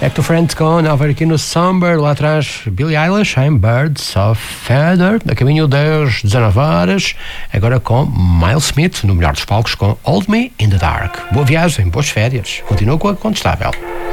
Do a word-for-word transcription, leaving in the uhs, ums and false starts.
Hector Friends com Nova aqui no Somber, lá atrás Billie Eilish em Birds of Feather, a caminho das dezanove horas, agora com Miles Smith no melhor dos palcos com Hold Me in the Dark. Boa viagem, boas férias, continua com a Contestável.